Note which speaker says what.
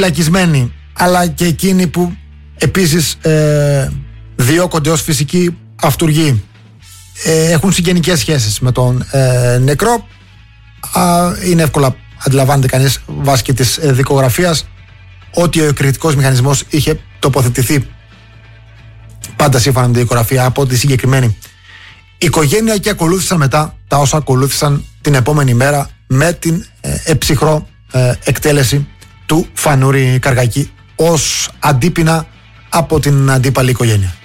Speaker 1: φυλακισμένοι, αλλά και εκείνοι που επίσης διώκονται ως φυσικοί αυτουργοί, έχουν συγγενικές σχέσεις με τον νεκρό. Είναι εύκολα αντιλαμβάνεται κανείς βάσει και της δικογραφίας ότι ο εκρηκτικός μηχανισμός είχε τοποθετηθεί πάντα σύμφωνα με τη δικογραφία από τη συγκεκριμένη οικογένεια, και ακολούθησαν μετά τα όσα ακολούθησαν την επόμενη μέρα με την εψυχρό εκτέλεση του Φανούρη Καργακή ως αντίπεινα από την αντίπαλη οικογένεια.